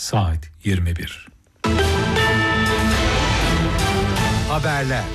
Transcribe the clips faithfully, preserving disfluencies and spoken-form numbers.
saat yirmi bir. Haberler.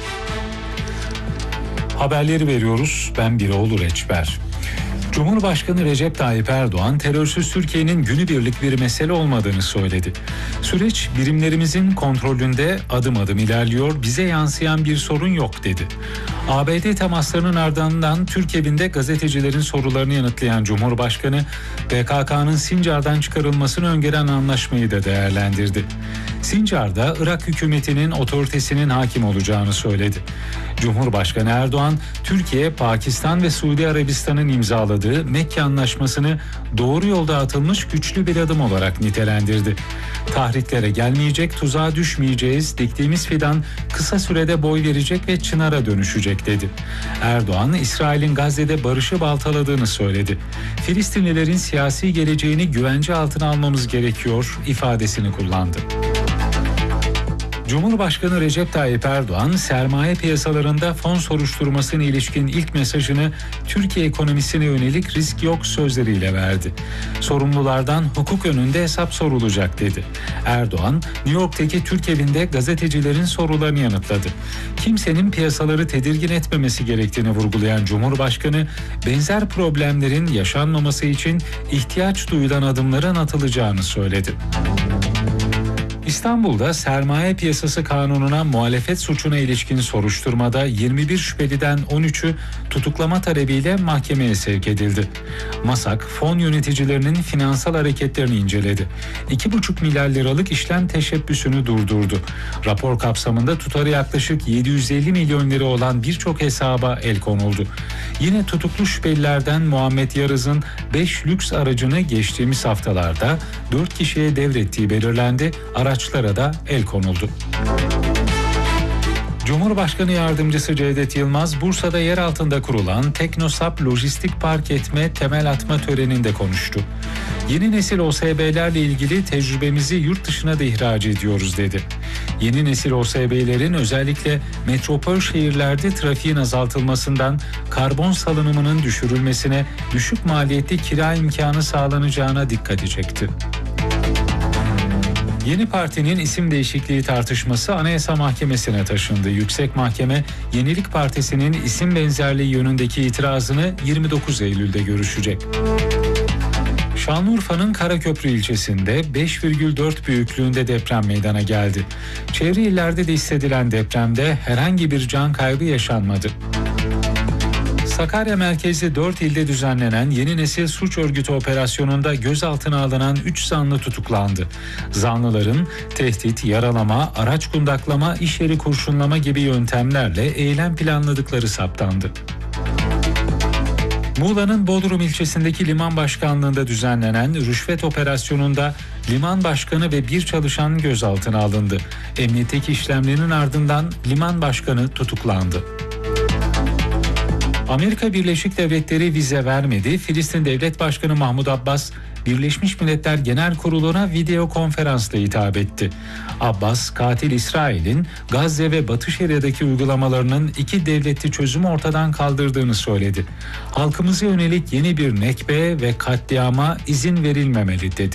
Haberleri veriyoruz. Ben Biroğlu Reçber. Cumhurbaşkanı Recep Tayyip Erdoğan, terörsüz Türkiye'nin günübirlik bir mesele olmadığını söyledi. Süreç birimlerimizin kontrolünde adım adım ilerliyor, bize yansıyan bir sorun yok dedi. A B D temaslarının ardından Türk evinde gazetecilerin sorularını yanıtlayan Cumhurbaşkanı, P K K'nın Sincar'dan çıkarılmasını öngören anlaşmayı da değerlendirdi. Sincar'da Irak hükümetinin otoritesinin hakim olacağını söyledi. Cumhurbaşkanı Erdoğan, Türkiye, Pakistan ve Suudi Arabistan'ın imzaladığı Mekke Anlaşması'nı doğru yolda atılmış güçlü bir adım olarak nitelendirdi. Tahriklere gelmeyecek, tuzağa düşmeyeceğiz, diktiğimiz fidan kısa sürede boy verecek ve çınara dönüşecek dedi. Erdoğan, İsrail'in Gazze'de barışı baltaladığını söyledi. Filistinlilerin siyasi geleceğini güvence altına almamız gerekiyor ifadesini kullandı. Cumhurbaşkanı Recep Tayyip Erdoğan, sermaye piyasalarında fon soruşturmasına ilişkin ilk mesajını Türkiye ekonomisine yönelik risk yok sözleriyle verdi. Sorumlulardan hukuk önünde hesap sorulacak dedi. Erdoğan, New York'taki Türk evinde gazetecilerin sorularını yanıtladı. Kimsenin piyasaları tedirgin etmemesi gerektiğini vurgulayan Cumhurbaşkanı, benzer problemlerin yaşanmaması için ihtiyaç duyulan adımların atılacağını söyledi. İstanbul'da sermaye piyasası kanununa muhalefet suçuna ilişkin soruşturmada yirmi bir şüpheliden on üçü tutuklama talebiyle mahkemeye sevk edildi. MASAK, fon yöneticilerinin finansal hareketlerini inceledi. iki buçuk milyar liralık işlem teşebbüsünü durdurdu. Rapor kapsamında tutarı yaklaşık yedi yüz elli milyon lira olan birçok hesaba el konuldu. Yine tutuklu şüphelilerden Muhammed Yarız'ın beş lüks aracını geçtiğimiz haftalarda dört kişiye devrettiği belirlendi. Araçlara da el konuldu. Cumhurbaşkanı Yardımcısı Cevdet Yılmaz, Bursa'da yer altında kurulan Teknosap Lojistik Park etme temel atma töreninde konuştu. Yeni nesil O S B'lerle ilgili tecrübemizi yurt dışına da ihraç ediyoruz dedi. Yeni nesil O S B'lerin özellikle metropol şehirlerde trafiğin azaltılmasından karbon salınımının düşürülmesine, düşük maliyetli kira imkanı sağlanacağına dikkat çekti. Yeni partinin isim değişikliği tartışması Anayasa Mahkemesi'ne taşındı. Yüksek Mahkeme, Yenilik Partisi'nin isim benzerliği yönündeki itirazını yirmi dokuz Eylül'de görüşecek. Şanlıurfa'nın Karaköprü ilçesinde beş virgül dört büyüklüğünde deprem meydana geldi. Çevre illerde de hissedilen depremde herhangi bir can kaybı yaşanmadı. Sakarya merkezli dört ilde düzenlenen yeni nesil suç örgütü operasyonunda gözaltına alınan üç zanlı tutuklandı. Zanlıların tehdit, yaralama, araç kundaklama, iş yeri kurşunlama gibi yöntemlerle eylem planladıkları saptandı. Muğla'nın Bodrum ilçesindeki liman başkanlığında düzenlenen rüşvet operasyonunda liman başkanı ve bir çalışan gözaltına alındı. Emniyetteki işlemlerinin ardından liman başkanı tutuklandı. Amerika Birleşik Devletleri vize vermedi. Filistin Devlet Başkanı Mahmud Abbas, Birleşmiş Milletler Genel Kurulu'na video konferansla hitap etti. Abbas, katil İsrail'in Gazze ve Batı Şeria'daki uygulamalarının iki devletli çözümü ortadan kaldırdığını söyledi. Halkımıza yönelik yeni bir nekbe ve katliama izin verilmemeli dedi.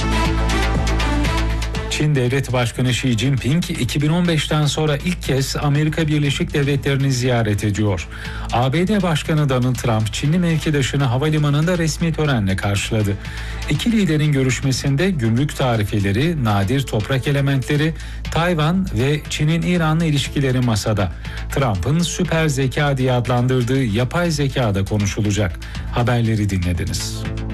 Çin Devlet Başkanı Xi Jinping iki bin on beşten sonra ilk kez Amerika Birleşik Devletleri'ni ziyaret ediyor. A B D Başkanı Donald Trump, Çinli mevkidaşını havalimanında resmi törenle karşıladı. İki liderin görüşmesinde gümrük tarifeleri, nadir toprak elementleri, Tayvan ve Çin'in İran'la ilişkileri masada. Trump'ın süper zeka diye adlandırdığı yapay zeka da konuşulacak. Haberleri dinlediniz.